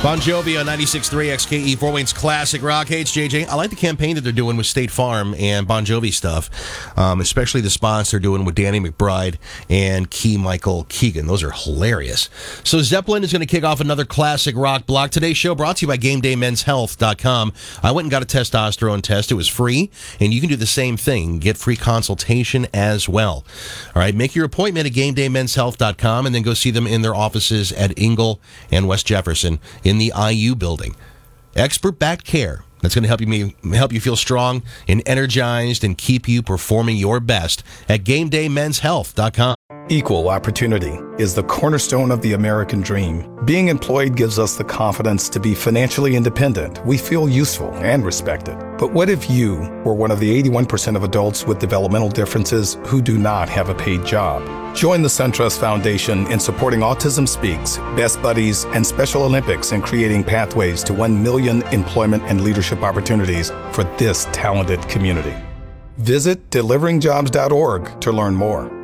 Bon Jovi on 96.3 XKE, Fort Wayne's classic rock. Hey, it's JJ. I like the campaign that they're doing with State Farm and Bon Jovi stuff, especially the spots they're doing with Danny McBride and Michael Keegan. Those are hilarious. So Zeppelin is going to kick off another classic rock block. Today's show brought to you by GameDayMen'sHealth.com. I went and got a testosterone test. It was free, and you can do the same thing. Get free consultation as well. All right, make your appointment at GameDayMen'sHealth.com and then go see them in their offices at Ingle and West Jefferson in the IU building. Expert-backed care that's going to help you feel strong and energized and keep you performing your best at GameDayMen'sHealth.com. Equal opportunity is the cornerstone of the American dream. Being employed gives us the confidence to be financially independent. We feel useful and respected. But what if you were one of the 81% of adults with developmental differences who do not have a paid job? Join the SunTrust Foundation in supporting Autism Speaks, Best Buddies, and Special Olympics in creating pathways to 1 million employment and leadership opportunities for this talented community. Visit deliveringjobs.org to learn more.